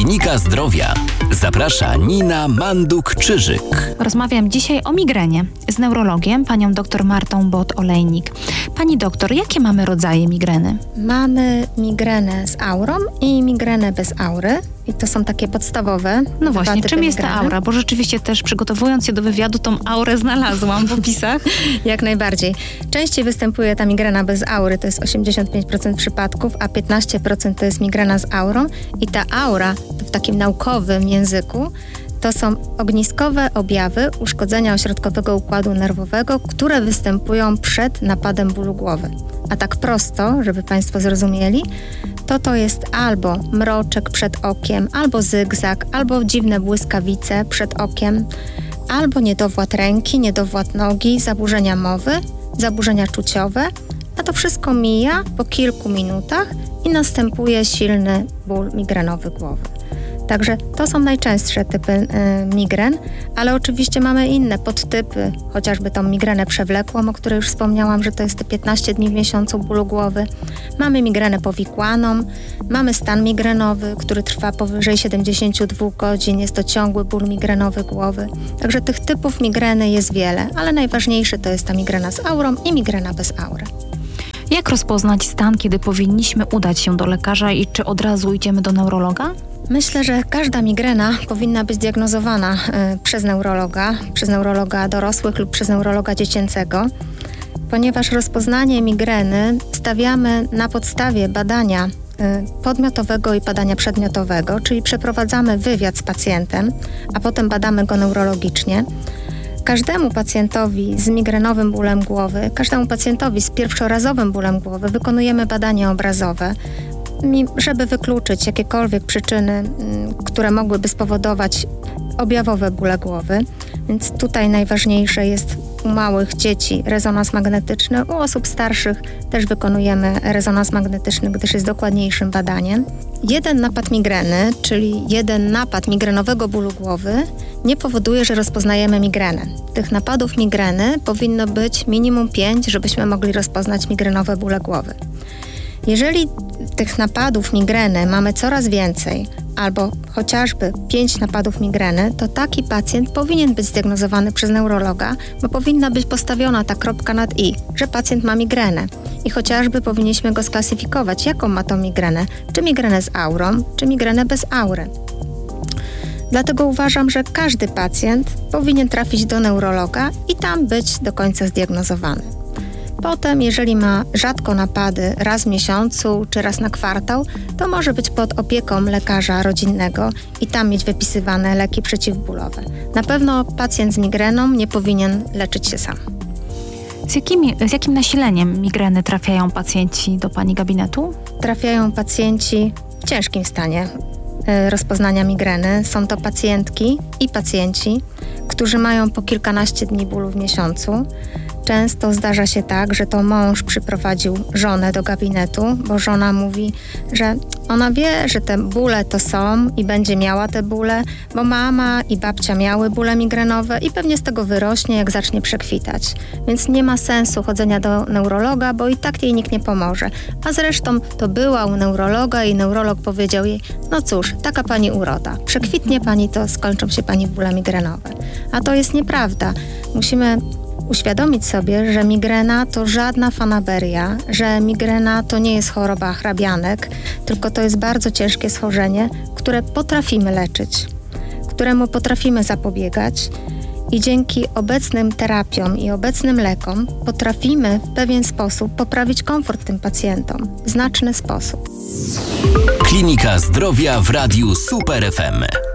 Klinika Zdrowia. Zaprasza Nina Manduk-Czyżyk. Rozmawiam dzisiaj o migrenie z neurologiem, panią dr Martą Bot-Olejnik. Pani doktor, jakie mamy rodzaje migreny? Mamy migrenę z aurą i migrenę bez aury. I to są takie podstawowe. No właśnie, czym jest ta aura? Bo rzeczywiście też przygotowując się do wywiadu, tą aurę znalazłam w opisach. Jak najbardziej. Częściej występuje ta migrena bez aury, to jest 85% przypadków, a 15% to jest migrena z aurą. I ta aura, w takim naukowym języku, to są ogniskowe objawy uszkodzenia ośrodkowego układu nerwowego, które występują przed napadem bólu głowy. A tak prosto, żeby Państwo zrozumieli, to jest albo mroczek przed okiem, albo zygzak, albo dziwne błyskawice przed okiem, albo niedowład ręki, niedowład nogi, zaburzenia mowy, zaburzenia czuciowe, a to wszystko mija po kilku minutach i następuje silny ból migrenowy głowy. Także to są najczęstsze typy migren, ale oczywiście mamy inne podtypy, chociażby tą migrenę przewlekłą, o której już wspomniałam, że to jest te 15 dni w miesiącu bólu głowy. Mamy migrenę powikłaną, mamy stan migrenowy, który trwa powyżej 72 godzin, jest to ciągły ból migrenowy głowy. Także tych typów migreny jest wiele, ale najważniejsze to jest ta migrena z aurą i migrena bez aury. Jak rozpoznać stan, kiedy powinniśmy udać się do lekarza i czy od razu idziemy do neurologa? Myślę, że każda migrena powinna być diagnozowana przez neurologa dorosłych lub przez neurologa dziecięcego, ponieważ rozpoznanie migreny stawiamy na podstawie badania podmiotowego i badania przedmiotowego, czyli przeprowadzamy wywiad z pacjentem, a potem badamy go neurologicznie. Każdemu pacjentowi z migrenowym bólem głowy, każdemu pacjentowi z pierwszorazowym bólem głowy wykonujemy badanie obrazowe, żeby wykluczyć jakiekolwiek przyczyny, które mogłyby spowodować objawowe bóle głowy. Więc tutaj najważniejsze jest u małych dzieci rezonans magnetyczny, u osób starszych też wykonujemy rezonans magnetyczny, gdyż jest dokładniejszym badaniem. Jeden napad migreny, czyli jeden napad migrenowego bólu głowy nie powoduje, że rozpoznajemy migrenę. Tych napadów migreny powinno być minimum 5, żebyśmy mogli rozpoznać migrenowe bóle głowy. Jeżeli tych napadów migreny mamy coraz więcej, albo chociażby 5 napadów migreny, to taki pacjent powinien być zdiagnozowany przez neurologa, bo powinna być postawiona ta kropka nad i, że pacjent ma migrenę. I chociażby powinniśmy go sklasyfikować, jaką ma tą migrenę, czy migrenę z aurą, czy migrenę bez aury. Dlatego uważam, że każdy pacjent powinien trafić do neurologa i tam być do końca zdiagnozowany. Potem, jeżeli ma rzadko napady raz w miesiącu czy raz na kwartał, to może być pod opieką lekarza rodzinnego i tam mieć wypisywane leki przeciwbólowe. Na pewno pacjent z migreną nie powinien leczyć się sam. Z jakim nasileniem migreny trafiają pacjenci do pani gabinetu? Trafiają pacjenci w ciężkim stanie rozpoznania migreny. Są to pacjentki i pacjenci, którzy mają po kilkanaście dni bólu w miesiącu. Często zdarza się tak, że to mąż przyprowadził żonę do gabinetu, bo żona mówi, że ona wie, że te bóle to są i będzie miała te bóle, bo mama i babcia miały bóle migrenowe i pewnie z tego wyrośnie, jak zacznie przekwitać. Więc nie ma sensu chodzenia do neurologa, bo i tak jej nikt nie pomoże. A zresztą to była u neurologa i neurolog powiedział jej, no cóż, taka pani uroda, przekwitnie pani, to skończą się pani bóle migrenowe. A to jest nieprawda. Musimy uświadomić sobie, że migrena to żadna fanaberia, że migrena to nie jest choroba hrabianek, tylko to jest bardzo ciężkie schorzenie, które potrafimy leczyć, któremu potrafimy zapobiegać i dzięki obecnym terapiom i obecnym lekom potrafimy w pewien sposób poprawić komfort tym pacjentom, w znaczny sposób. Klinika Zdrowia w Radiu Super FM.